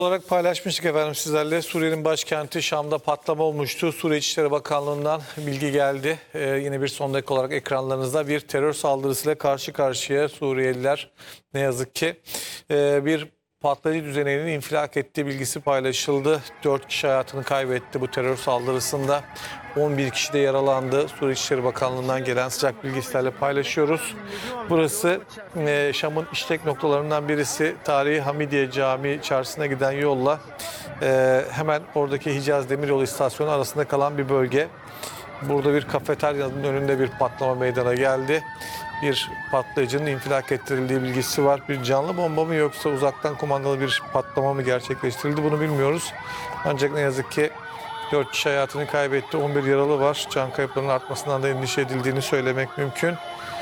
olarak paylaşmıştık efendim sizlerle. Suriye'nin başkenti Şam'da patlama olmuştu. Suriye İçişleri Bakanlığı'ndan bilgi geldi. Yine bir son dakika olarak ekranlarınızda bir terör saldırısıyla karşı karşıya Suriyeliler ne yazık ki. Bir patlayıcı düzeninin infilak ettiği bilgisi paylaşıldı. 4 kişi hayatını kaybetti bu terör saldırısında. 11 kişi de yaralandı. Suriye İçişleri Bakanlığı'ndan gelen sıcak bilgilerle paylaşıyoruz. Burası Şam'ın işlek noktalarından birisi. Tarihi Hamidiye Camii çarşısına giden yolla hemen oradaki Hicaz Demiryolu istasyonu arasında kalan bir bölge. Burada bir kafeteryanın önünde bir patlama meydana geldi. Bir patlayıcının infilak ettirildiği bilgisi var. Bir canlı bomba mı yoksa uzaktan kumandalı bir patlama mı gerçekleştirildi bunu bilmiyoruz. Ancak ne yazık ki 4 kişi hayatını kaybetti, 11 yaralı var. Can kayıplarının artmasından da endişe edildiğini söylemek mümkün.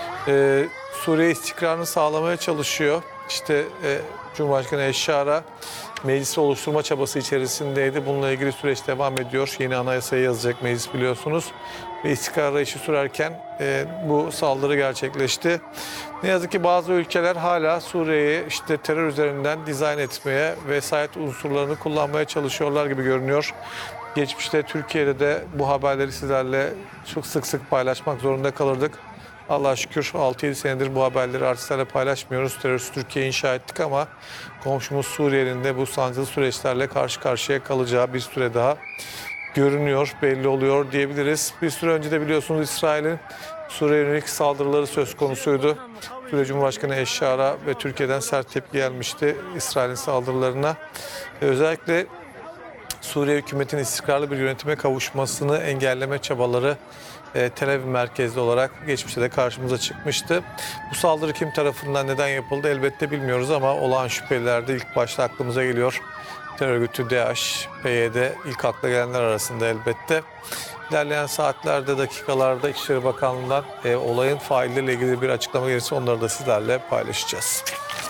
Suriye istikrarını sağlamaya çalışıyor. İşte Cumhurbaşkanı Eşşar'a meclisi oluşturma çabası içerisindeydi. Bununla ilgili süreç devam ediyor. Yeni anayasayı yazacak meclis biliyorsunuz. Ve istikrar arayışı sürerken bu saldırı gerçekleşti. Ne yazık ki bazı ülkeler hala Suriye'yi işte terör üzerinden dizayn etmeye, vesayet unsurlarını kullanmaya çalışıyorlar gibi görünüyor. Geçmişte Türkiye'de de bu haberleri sizlerle çok sık sık paylaşmak zorunda kalırdık. Allah'a şükür 6-7 senedir bu haberleri artistlerle paylaşmıyoruz. Terörist Türkiye inşa ettik ama komşumuz Suriye'nin de bu sancılı süreçlerle karşı karşıya kalacağı bir süre daha görünüyor, belli oluyor diyebiliriz. Bir süre önce de biliyorsunuz İsrail'in Suriye'ye yönelik saldırıları söz konusuydu. Suriye Cumhurbaşkanı Eşşar'a ve Türkiye'den sert tepki gelmişti İsrail'in saldırılarına. Özellikle Suriye hükümetinin istikrarlı bir yönetime kavuşmasını engelleme çabaları Tel Aviv merkezli olarak geçmişte de karşımıza çıkmıştı. Bu saldırı kim tarafından neden yapıldı elbette bilmiyoruz ama olağan şüpheliler de ilk başta aklımıza geliyor. Terör örgütü DAEŞ, PYD ilk akla gelenler arasında elbette. İlerleyen saatlerde, dakikalarda İçişleri Bakanlığı'ndan olayın failleriyle ilgili bir açıklama gelirse onları da sizlerle paylaşacağız.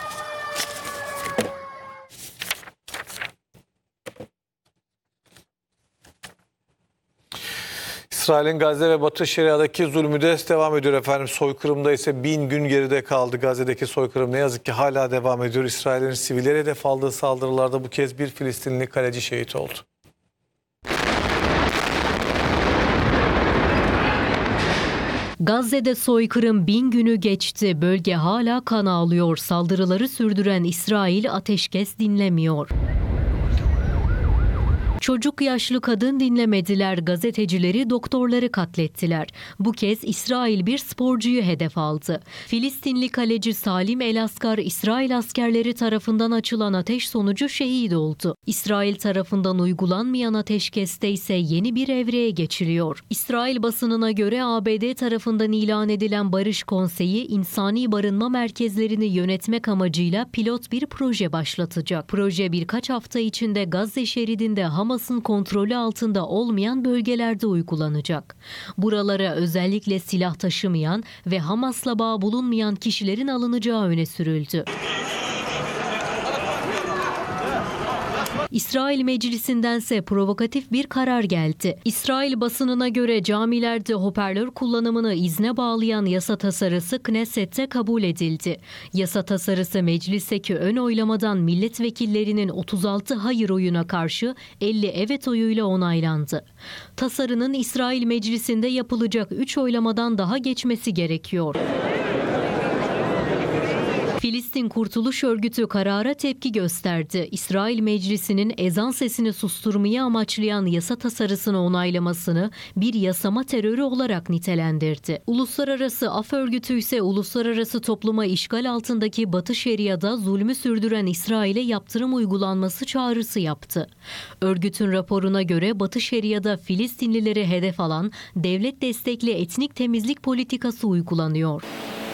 İsrail'in Gazze ve Batı Şeria'daki zulmü de devam ediyor efendim. Soykırımda ise 1000 gün geride kaldı. Gazze'deki soykırım ne yazık ki hala devam ediyor. İsrail'in sivillere hedef aldığı saldırılarda bu kez bir Filistinli kaleci şehit oldu. Gazze'de soykırım 1000 günü geçti. Bölge hala kan ağlıyor. Saldırıları sürdüren İsrail ateşkes dinlemiyor. Çocuk, yaşlı, kadın dinlemediler. Gazetecileri, doktorları katlettiler. Bu kez İsrail bir sporcuyu hedef aldı. Filistinli kaleci Salim El-Askar, İsrail askerleri tarafından açılan ateş sonucu şehit oldu. İsrail tarafından uygulanmayan ateşkeste ise yeni bir evreye geçiliyor. İsrail basınına göre ABD tarafından ilan edilen Barış Konseyi, insani barınma merkezlerini yönetmek amacıyla pilot bir proje başlatacak. Proje birkaç hafta içinde Gazze şeridinde Hamas'ın kontrolü altında olmayan bölgelerde uygulanacak. Buralara özellikle silah taşımayan ve Hamas'la bağ bulunmayan kişilerin alınacağı öne sürüldü. İsrail Meclisi'ndense provokatif bir karar geldi. İsrail basınına göre camilerde hoparlör kullanımını izne bağlayan yasa tasarısı Knesset'te kabul edildi. Yasa tasarısı meclisteki ön oylamadan milletvekillerinin 36 hayır oyuna karşı 50 evet oyuyla onaylandı. Tasarının İsrail Meclisi'nde yapılacak 3 oylamadan daha geçmesi gerekiyor. Filistin Kurtuluş Örgütü karara tepki gösterdi. İsrail Meclisi'nin ezan sesini susturmayı amaçlayan yasa tasarısını onaylamasını bir yasama terörü olarak nitelendirdi. Uluslararası Af Örgütü ise uluslararası topluma işgal altındaki Batı Şeria'da zulmü sürdüren İsrail'e yaptırım uygulanması çağrısı yaptı. Örgütün raporuna göre Batı Şeria'da Filistinlileri hedef alan devlet destekli etnik temizlik politikası uygulanıyor.